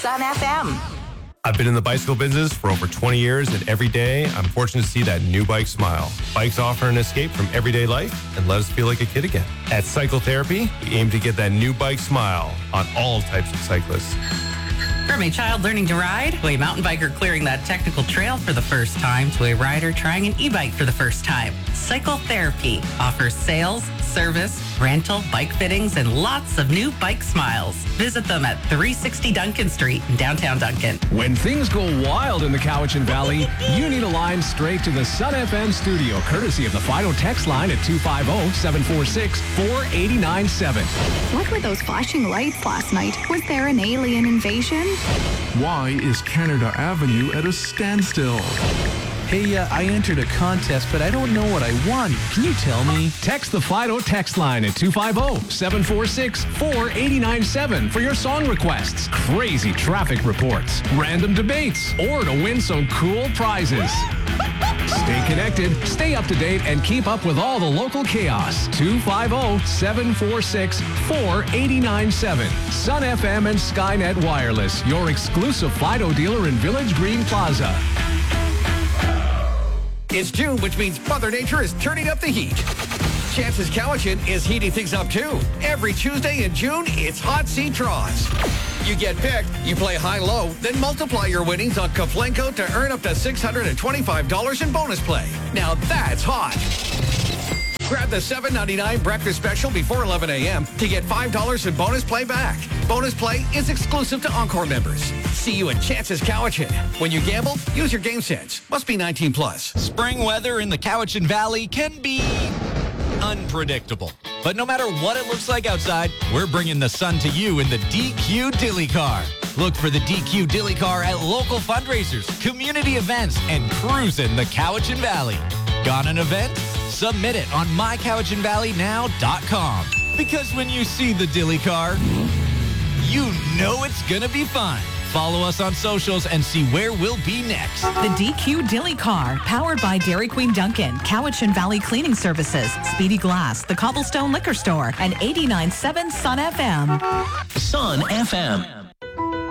Sun FM. I've been in the bicycle business for over 20 years, and every day I'm fortunate to see that new bike smile. Bikes offer an escape from everyday life and let us feel like a kid again. At Cycle Therapy, we aim to get that new bike smile on all types of cyclists. From a child learning to ride, to a mountain biker clearing that technical trail for the first time, to a rider trying an e-bike for the first time, Cycle Therapy offers sales, service, rental, bike fittings, and lots of new bike smiles. Visit them at 360 Duncan Street in downtown Duncan. When things go wild in the Cowichan Valley, you need a line straight to the Sun FM studio, courtesy of the Fido text line at 250-746-4897. What were those flashing lights last night? Was there an alien invasion? Why is Canada Avenue at a standstill? Hey, I entered a contest, but I don't know what I won. Can you tell me? Text the Fido text line at 250-746-4897 for your song requests, crazy traffic reports, random debates, or to win some cool prizes. Stay connected, stay up to date, and keep up with all the local chaos. 250-746-4897. Sun FM and Skynet Wireless, your exclusive Fido dealer in Village Green Plaza. It's June, which means Mother Nature is turning up the heat. Chances Cowichan is heating things up too. Every Tuesday in June, it's hot seat draws. You get picked, you play high-low, then multiply your winnings on Kaflenko to earn up to $625 in bonus play. Now that's hot. Grab the $7.99 breakfast special before 11 a.m. to get $5 in bonus play back. Bonus play is exclusive to Encore members. See you at Chances Cowichan. When you gamble, use your game sense. Must be 18 plus. Spring weather in the Cowichan Valley can be unpredictable. But no matter what it looks like outside, we're bringing the sun to you in the DQ Dilly Car. Look for the DQ Dilly Car at local fundraisers, community events, and cruising the Cowichan Valley. Got an event? Submit it on mycowichanvalleynow.com. Because when you see the Dilly Car, you know it's gonna be fun. Follow us on socials and see where we'll be next. The DQ Dilly Car, powered by Dairy Queen Duncan, Cowichan Valley Cleaning Services, Speedy Glass, the Cobblestone Liquor Store, and 89.7 Sun FM. Sun FM.